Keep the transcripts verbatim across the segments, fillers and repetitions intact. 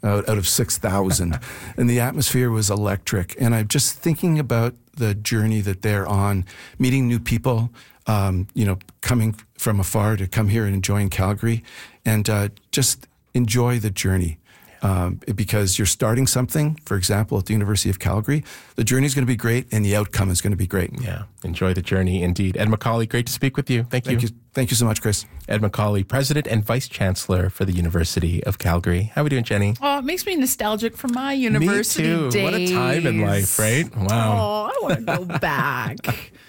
out, out of six thousand. And the atmosphere was electric. And I'm just thinking about the journey that they're on, meeting new people, um, you know, coming from afar to come here and enjoying Calgary, and uh, just enjoy the journey. Um, because you're starting something, for example, at the University of Calgary, the journey is going to be great and the outcome is going to be great. Yeah, enjoy the journey indeed. Ed McCauley, great to speak with you. Thank, Thank you. you. Thank you so much, Chris. Ed McCauley, President and Vice Chancellor for the University of Calgary. How are we doing, Jenny? Oh, it makes me nostalgic for my university Me too. days. What a time in life, right? Wow. Oh, I want to go back.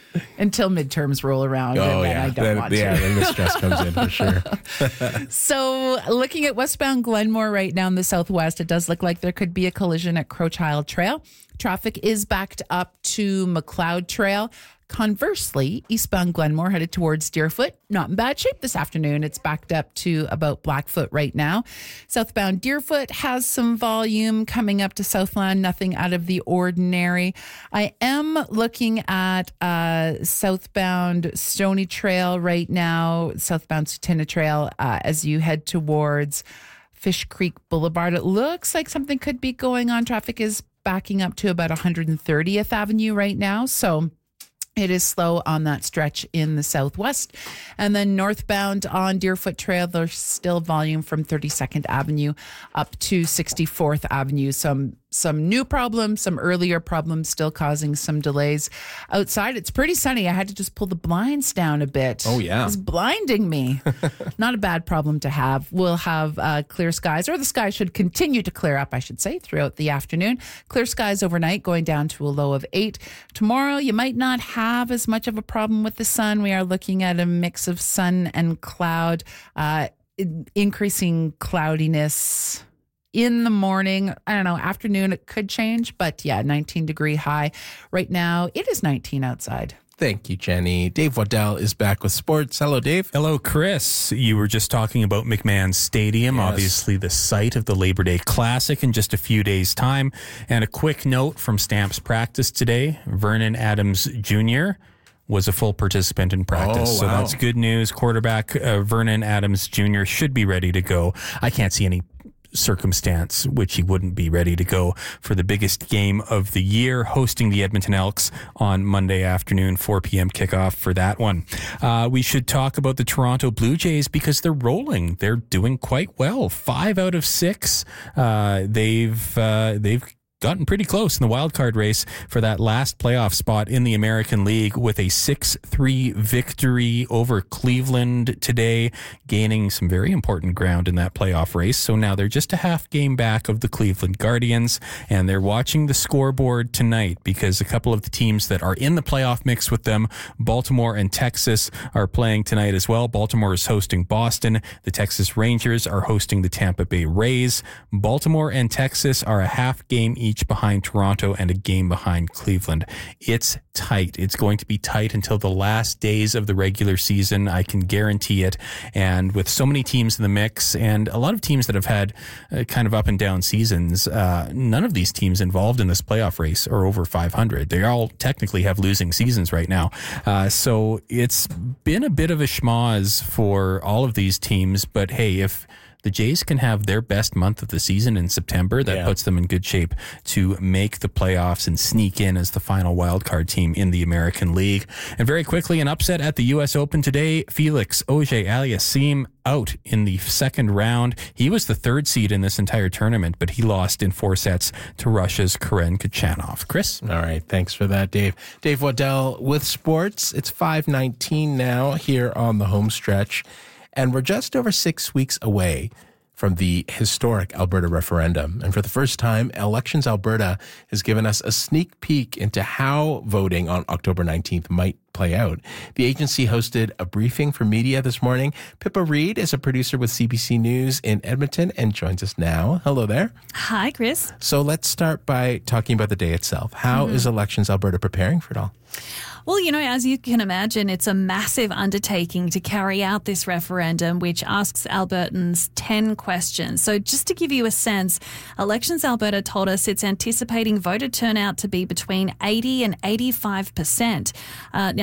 Until midterms roll around, Oh, and then yeah. I don't then, want yeah, to. then the stress comes in for sure. So looking at westbound Glenmore right now in the southwest, it does look like there could be a collision at Crowchild Trail. Traffic is backed up to McLeod Trail. Conversely, eastbound Glenmore headed towards Deerfoot, not in bad shape this afternoon. It's backed up to about Blackfoot right now. Southbound Deerfoot has some volume coming up to Southland, nothing out of the ordinary. I am looking at uh, southbound Stony Trail right now, southbound Sutina Trail, uh, as you head towards Fish Creek Boulevard. It looks like something could be going on. Traffic is backing up to about one hundred thirtieth Avenue right now, so it is slow on that stretch in the southwest. And then northbound on Deerfoot Trail, there's still volume from thirty-second Avenue up to sixty-fourth Avenue. Some some new problems, some earlier problems still causing some delays. Outside, it's pretty sunny. I had to just pull the blinds down a bit. Oh, yeah. It's blinding me. Not a bad problem to have. We'll have uh, clear skies, or the sky should continue to clear up, I should say, throughout the afternoon. Clear skies overnight, going down to a low of eight. Tomorrow, you might not have as much of a problem with the sun. We are looking at a mix of sun and cloud, uh, increasing cloudiness in the morning. I don't know, afternoon it could change, but yeah, nineteen degree high. Right now, it is nineteen outside. Thank you, Jenny. Dave Waddell is back with sports. Hello, Dave. Hello, Chris. You were just talking about McMahon Stadium, Yes. obviously the site of the Labor Day Classic in just a few days' time. And a quick note from Stamps practice today, Vernon Adams Junior was a full participant in practice. Oh, So wow. that's good news. Quarterback uh, Vernon Adams Junior should be ready to go. I can't see any circumstance which he wouldn't be ready to go for the biggest game of the year, hosting the Edmonton Elks on Monday afternoon, four p.m. kickoff for that one. Uh, we should talk about the Toronto Blue Jays because they're rolling. They're doing quite well. Five out of six. Uh, they've uh, they've gotten pretty close in the wild card race for that last playoff spot in the American League with a six three victory over Cleveland today, gaining some very important ground in that playoff race. So now they're just a half game back of the Cleveland Guardians, and they're watching the scoreboard tonight because a couple of the teams that are in the playoff mix with them, Baltimore and Texas, are playing tonight as well. Baltimore is hosting Boston. The Texas Rangers are hosting the Tampa Bay Rays. Baltimore and Texas are a half game each each behind Toronto and a game behind Cleveland. It's tight. It's going to be tight until the last days of the regular season. I can guarantee it. And with so many teams in the mix and a lot of teams that have had uh, kind of up and down seasons, uh, none of these teams involved in this playoff race are over five hundred. They all technically have losing seasons right now. Uh, so it's been a bit of a schmoz for all of these teams. But hey, if the Jays can have their best month of the season in September, that yeah. puts puts them in good shape to make the playoffs and sneak in as the final wildcard team in the American League. And very quickly, an upset at the U S Open today. Felix Auger-Aliassime out in the second round. He was the third seed in this entire tournament, but he lost in four sets to Russia's Karen Khachanov. Chris? All right. Thanks for that, Dave. Dave Waddell with sports. It's five nineteen now here on the home stretch. And we're just over six weeks away from the historic Alberta referendum. And for the first time, Elections Alberta has given us a sneak peek into how voting on October nineteenth might play out. The agency hosted a briefing for media this morning. Pippa Reed is a producer with C B C News in Edmonton and joins us now. Hello there. Hi, Chris. So let's start by talking about the day itself. How mm-hmm. is Elections Alberta preparing for it all? Well, you know, as you can imagine, it's a massive undertaking to carry out this referendum, which asks Albertans ten questions. So just to give you a sense, Elections Alberta told us it's anticipating voter turnout to be between eighty and eighty-five percent. Uh, now,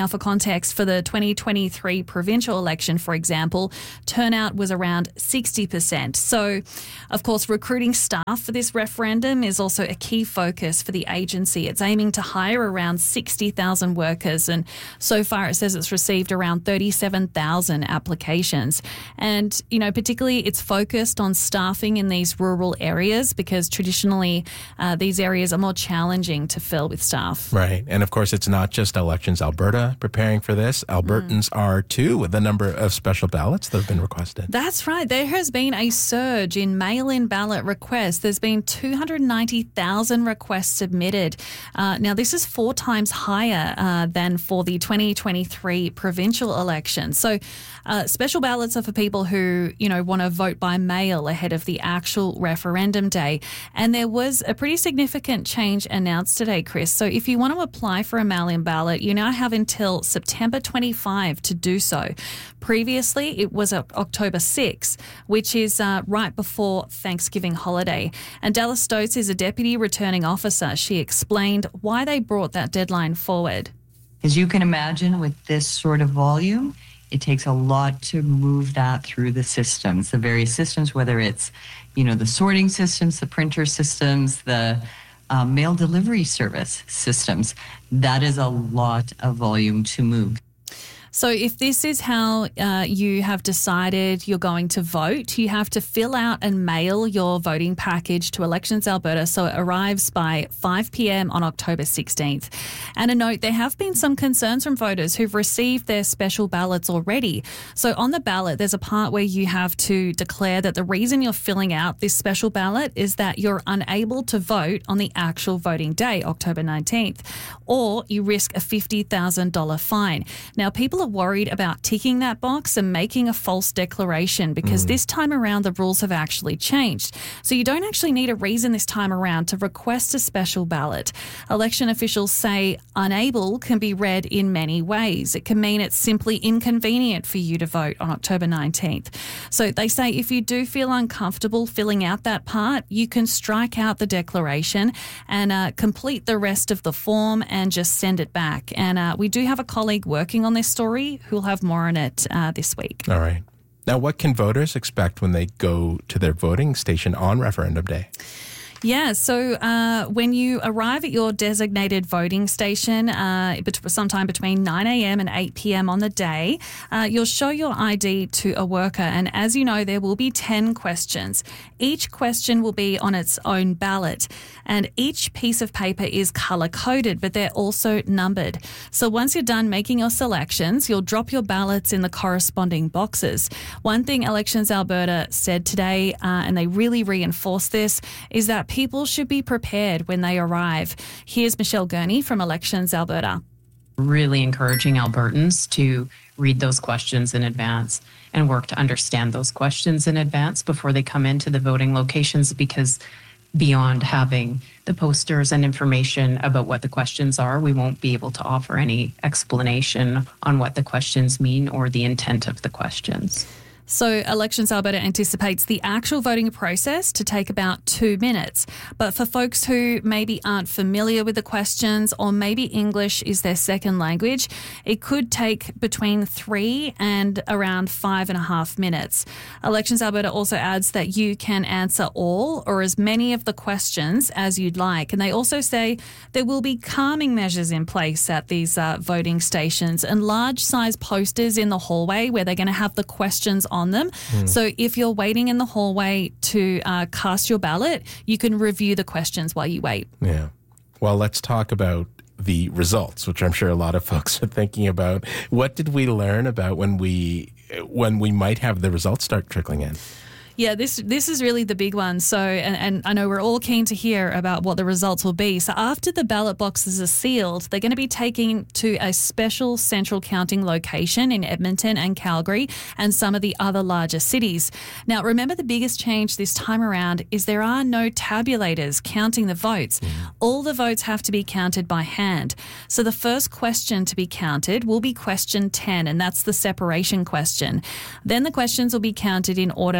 Now, for context, for the twenty twenty-three provincial election, for example, turnout was around sixty percent. So, of course, recruiting staff for this referendum is also a key focus for the agency. It's aiming to hire around sixty thousand workers, and so far it says it's received around thirty-seven thousand applications. And, you know, particularly it's focused on staffing in these rural areas because traditionally uh, these areas are more challenging to fill with staff. Right. And of course, it's not just Elections Alberta preparing for this. Albertans mm. are too, with the number of special ballots that have been requested. That's right. There has been a surge in mail-in ballot requests. There's been two hundred ninety thousand requests submitted. Uh, now, this is four times higher uh, than for the twenty twenty-three provincial election. So uh, special ballots are for people who, you know, want to vote by mail ahead of the actual referendum day. And there was a pretty significant change announced today, Chris. So if you want to apply for a mail-in ballot, you now have until September twenty-fifth to do so. Previously, it was October sixth, which is uh, right before Thanksgiving holiday. And Della Stokes is a deputy returning officer. She explained why they brought that deadline forward. As you can imagine, with this sort of volume, it takes a lot to move that through the systems, the various systems, whether it's, you know, the sorting systems, the printer systems, the uh, mail delivery service systems. That is a lot of volume to move. So if this is how uh, you have decided you're going to vote, you have to fill out and mail your voting package to Elections Alberta so it arrives by five p.m. on October sixteenth. And a note, there have been some concerns from voters who've received their special ballots already. So on the ballot, there's a part where you have to declare that the reason you're filling out this special ballot is that you're unable to vote on the actual voting day, October nineteenth, or you risk a fifty thousand dollars fine. Now, people are worried about ticking that box and making a false declaration because mm. this time around the rules have actually changed. So you don't actually need a reason this time around to request a special ballot. Election officials say unable can be read in many ways. It can mean it's simply inconvenient for you to vote on October nineteenth. So they say if you do feel uncomfortable filling out that part, you can strike out the declaration and uh, complete the rest of the form and just send it back. And uh, we do have a colleague working on this story who'll have more on it uh, this week. All right. Now, what can voters expect when they go to their voting station on referendum day? Yeah, so uh, when you arrive at your designated voting station uh, sometime between nine a.m. and eight p.m. on the day, uh, you'll show your I D to a worker. And as you know, there will be ten questions. Each question will be on its own ballot. And each piece of paper is colour-coded, but they're also numbered. So once you're done making your selections, you'll drop your ballots in the corresponding boxes. One thing Elections Alberta said today, uh, and they really reinforced this, is that people should be prepared when they arrive. Here's Michelle Gurney from Elections Alberta. Really encouraging Albertans to read those questions in advance and work to understand those questions in advance before they come into the voting locations, because beyond having the posters and information about what the questions are, we won't be able to offer any explanation on what the questions mean or the intent of the questions. So Elections Alberta anticipates the actual voting process to take about two minutes. But for folks who maybe aren't familiar with the questions or maybe English is their second language, it could take between three and around five and a half minutes. Elections Alberta also adds that you can answer all or as many of the questions as you'd like. And they also say there will be calming measures in place at these uh, voting stations and large size posters in the hallway where they're going to have the questions on them. Mm. So if you're waiting in the hallway to uh, cast your ballot, you can review the questions while you wait. Yeah. Well, let's talk about the results, which I'm sure a lot of folks are thinking about. What did we learn about when we when we might have the results start trickling in? Yeah, this this is really the big one. So, and, and I know we're all keen to hear about what the results will be. So after the ballot boxes are sealed, they're going to be taken to a special central counting location in Edmonton and Calgary and some of the other larger cities. Now, remember the biggest change this time around is there are no tabulators counting the votes. Mm. All the votes have to be counted by hand. So the first question to be counted will be question ten, and that's the separation question. Then the questions will be counted in order from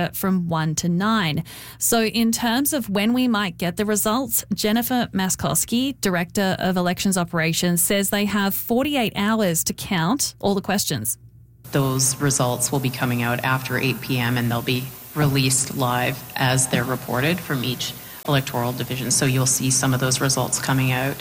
from one to nine. So in terms of when we might get the results, Jennifer Maskowski, Director of Elections Operations, says they have forty-eight hours to count all the questions. Those results will be coming out after eight p.m. and they'll be released live as they're reported from each electoral division. So you'll see some of those results coming out.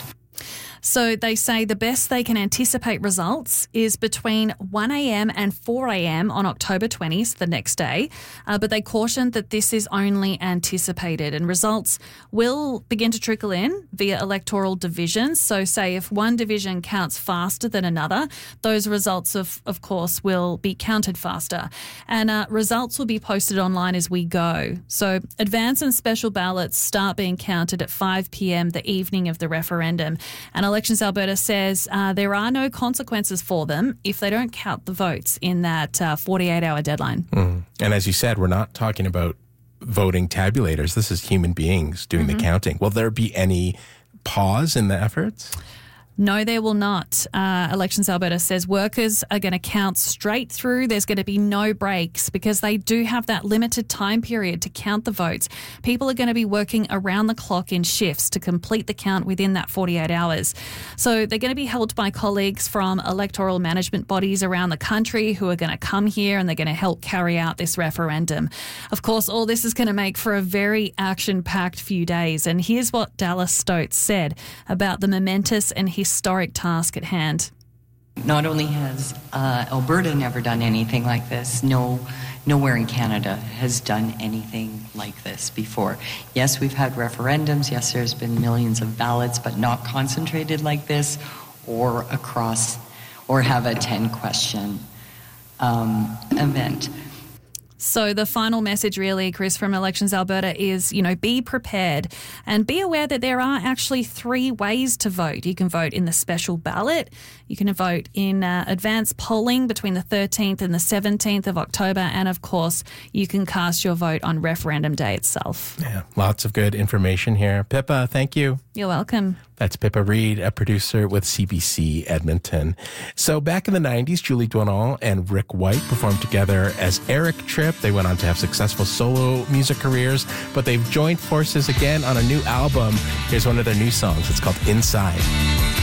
So they say the best they can anticipate results is between one a.m. and four a.m. on October twentieth, the next day. Uh, but they cautioned that this is only anticipated and results will begin to trickle in via electoral divisions. So say if one division counts faster than another, those results, of, of course, will be counted faster. And uh, results will be posted online as we go. So advance and special ballots start being counted at five p.m. the evening of the referendum. And Elections Alberta says uh, there are no consequences for them if they don't count the votes in that uh, forty-eight hour deadline. Mm. And as you said, we're not talking about voting tabulators. This is human beings doing mm-hmm. the counting. Will there be any pause in the efforts? No, there will not. Uh, Elections Alberta says workers are going to count straight through. There's going to be no breaks because they do have that limited time period to count the votes. People are going to be working around the clock in shifts to complete the count within that forty-eight hours. So they're going to be helped by colleagues from electoral management bodies around the country who are going to come here and they're going to help carry out this referendum. Of course, all this is going to make for a very action-packed few days. And here's what Dallas Stokes said about the momentous and historic task at hand. Not only has uh, Alberta never done anything like this, no, nowhere in Canada has done anything like this before. Yes, we've had referendums. Yes, there's been millions of ballots, but not concentrated like this or across, or have a ten-question um, event. So the final message really, Chris, from Elections Alberta is, you know, be prepared and be aware that there are actually three ways to vote. You can vote in the special ballot. You can vote in uh, advanced polling between the thirteenth and the seventeenth of October. And, of course, you can cast your vote on referendum day itself. Yeah, lots of good information here. Pippa, thank you. You're welcome. That's Pippa Reed, a producer with C B C Edmonton. So back in the nineties, Julie Doinol and Rick White performed together as Eric Tripp. They went on to have successful solo music careers, but they've joined forces again on a new album. Here's one of their new songs. It's called Inside.